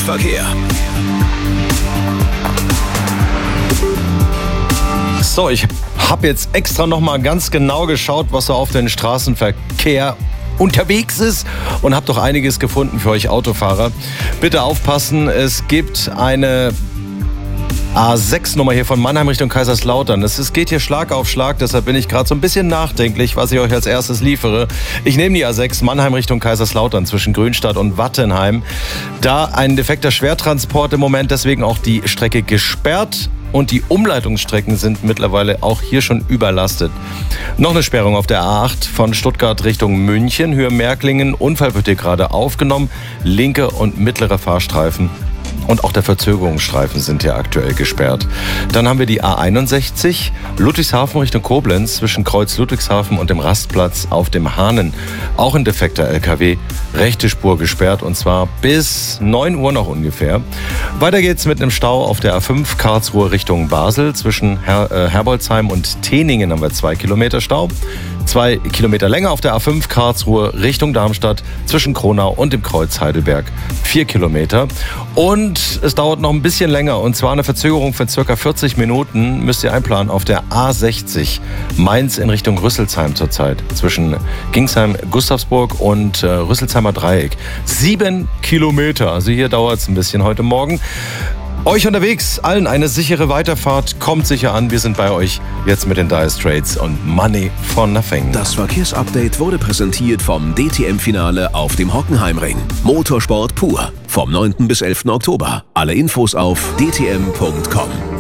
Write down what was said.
Verkehr. So, ich habe jetzt extra nochmal ganz genau geschaut, was so auf den Straßenverkehr unterwegs ist und habe doch einiges gefunden für euch Autofahrer. Bitte aufpassen, es gibt eine A6-Nummer hier von Mannheim Richtung Kaiserslautern. Es geht hier Schlag auf Schlag, deshalb bin ich gerade so ein bisschen nachdenklich, was ich euch als erstes liefere. Ich nehme die A6 Mannheim Richtung Kaiserslautern zwischen Grünstadt und Wattenheim. Da ein defekter Schwertransport im Moment, deswegen auch die Strecke gesperrt. Und die Umleitungsstrecken sind mittlerweile auch hier schon überlastet. Noch eine Sperrung auf der A8 von Stuttgart Richtung München, Höhe Märklingen. Unfall wird hier gerade aufgenommen. Linke und mittlere Fahrstreifen und auch der Verzögerungsstreifen sind hier aktuell gesperrt. Dann haben wir die A61 Ludwigshafen Richtung Koblenz zwischen Kreuz Ludwigshafen und dem Rastplatz auf dem Hahnen. Auch ein defekter LKW, rechte Spur gesperrt und zwar bis 9 Uhr noch ungefähr. Weiter geht's mit einem Stau auf der A5 Karlsruhe Richtung Basel. Zwischen Herbolzheim und Teningen haben wir 2 Kilometer Stau. 2 Kilometer länger auf der A5 Karlsruhe Richtung Darmstadt zwischen Kronau und dem Kreuz Heidelberg 4 Kilometer. Und es dauert noch ein bisschen länger und zwar eine Verzögerung von ca. 40 Minuten müsst ihr einplanen auf der A60 Mainz in Richtung Rüsselsheim zurzeit zwischen Gingsheim, Gustavsburg und Rüsselsheimer Dreieck. 7 Kilometer, also hier dauert es ein bisschen heute Morgen. Euch unterwegs, allen eine sichere Weiterfahrt, kommt sicher an, wir sind bei euch jetzt mit den Dire Straits und Money for Nothing. Das Verkehrsupdate wurde präsentiert vom DTM-Finale auf dem Hockenheimring. Motorsport pur, vom 9. bis 11. Oktober. Alle Infos auf dtm.com.